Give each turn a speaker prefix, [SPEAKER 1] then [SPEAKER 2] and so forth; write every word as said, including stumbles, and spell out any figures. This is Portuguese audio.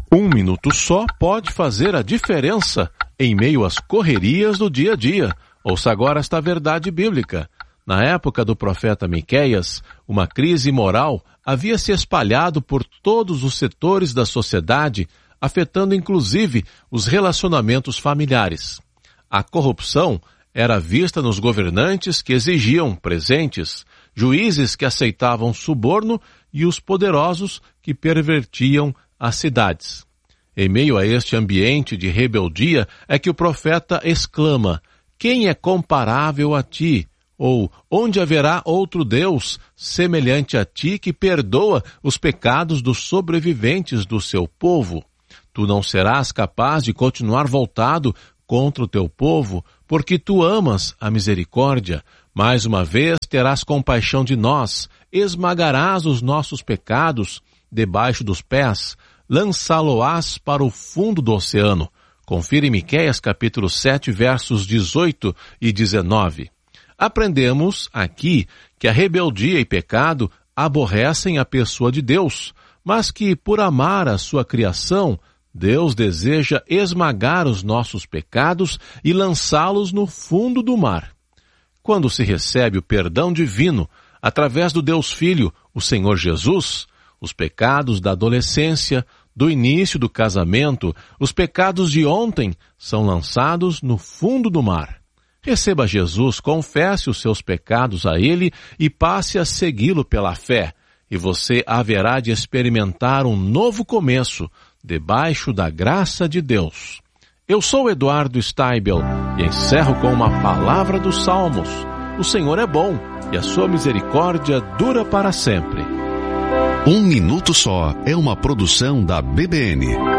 [SPEAKER 1] Um minuto só pode fazer a diferença em meio às correrias do dia a dia. Ouça agora esta verdade bíblica. Na época do profeta Miqueias, uma crise moral havia se espalhado por todos os setores da sociedade, afetando inclusive os relacionamentos familiares. A corrupção era vista nos governantes que exigiam presentes, juízes que aceitavam suborno e os poderosos que pervertiam as cidades. Em meio a este ambiente de rebeldia é que o profeta exclama: quem é comparável a ti? Ou onde haverá outro Deus semelhante a ti que perdoa os pecados dos sobreviventes do seu povo? Tu não serás capaz de continuar voltado contra o teu povo, porque tu amas a misericórdia. Mais uma vez terás compaixão de nós, esmagarás os nossos pecados debaixo dos pés, lançá-lo-ás para o fundo do oceano. Confira em Miqueias capítulo sete, versos dezoito e dezenove. Aprendemos aqui que a rebeldia e pecado aborrecem a pessoa de Deus, mas que por amar a sua criação, Deus deseja esmagar os nossos pecados e lançá-los no fundo do mar. Quando se recebe o perdão divino através do Deus Filho, o Senhor Jesus, os pecados da adolescência, do início do casamento, os pecados de ontem são lançados no fundo do mar. Receba Jesus, confesse os seus pecados a Ele e passe a segui-lo pela fé, e você haverá de experimentar um novo começo debaixo da graça de Deus. Eu sou Eduardo Steibel e encerro com uma palavra dos Salmos. O Senhor é bom e a sua misericórdia dura para sempre.
[SPEAKER 2] Um Minuto Só é uma produção da B B N.